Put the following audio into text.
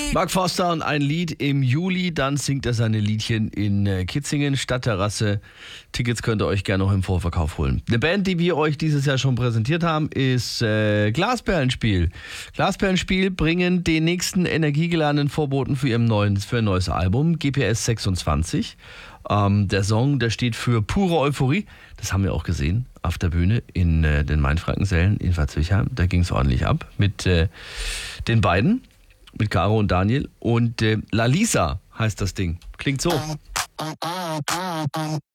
Mark Forster und ein Lied im Juli, dann singt er seine Liedchen in Kitzingen, Stadtterrasse. Tickets könnt ihr euch gerne noch im Vorverkauf holen. Eine Band, die wir euch dieses Jahr schon präsentiert haben, ist Glasperlenspiel. Glasperlenspiel bringen den nächsten energiegeladenen Vorboten für ein neues Album, GPS 26. Der Song, der steht für pure Euphorie. Das haben wir auch gesehen auf der Bühne in den Mainfrankensälen in Pforzheim. Da ging es ordentlich ab mit den beiden. Mit Caro und Daniel. Und La Lisa heißt das Ding. Klingt so.